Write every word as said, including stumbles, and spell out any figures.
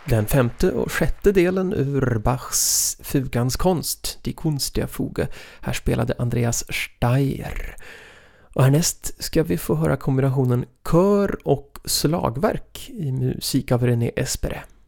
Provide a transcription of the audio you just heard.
Den femte och sjätte delen ur Bachs Fugans konst, Die Kunst der Fuge. Här spelade Andreas Steyr. Och härnäst ska vi få höra kombinationen kör och slagverk i musik av René Espere.